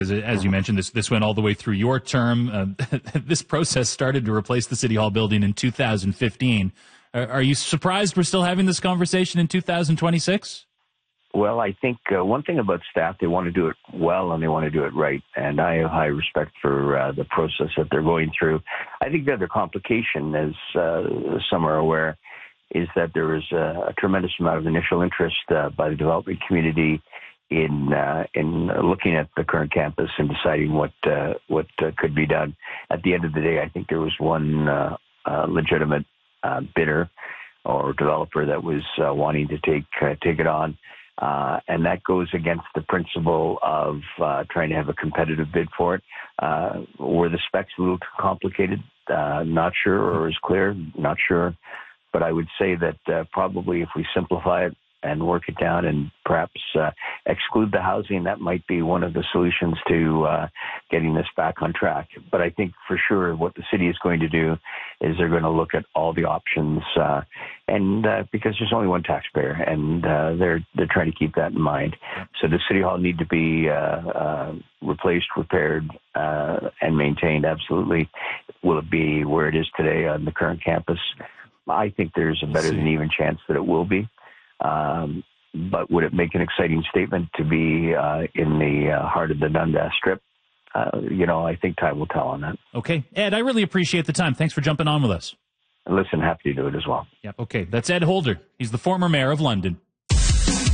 As you mentioned, this went all the way through your term. This process started to replace the City Hall building in 2015. Are you surprised we're still having this conversation in 2026? Well, I think one thing about staff, they want to do it well and they want to do it right. And I have high respect for the process that they're going through. I think the other complication, as some are aware, is that there is a tremendous amount of initial interest by the development community in looking at the current campus and deciding what could be done. At the end of the day, I think there was one legitimate bidder or developer that was wanting to take it on, and that goes against the principle of trying to have a competitive bid for it. Were the specs a little too complicated? Not sure, or is clear? Not sure. But I would say that probably if we simplify it and work it down and perhaps exclude the housing, that might be one of the solutions to getting this back on track. But I think for sure what the city is going to do is they're going to look at all the options, and because there's only one taxpayer, and they're trying to keep that in mind. So does City Hall need to be replaced, repaired, and maintained? Absolutely. Will it be where it is today on the current campus? I think there's a better than even chance that it will be. But would it make an exciting statement to be in the heart of the Dundas Strip? I think time will tell on that. Okay. Ed, I really appreciate the time. Thanks for jumping on with us. Listen, happy to do it as well. Yep. Okay. That's Ed Holder. He's the former mayor of London.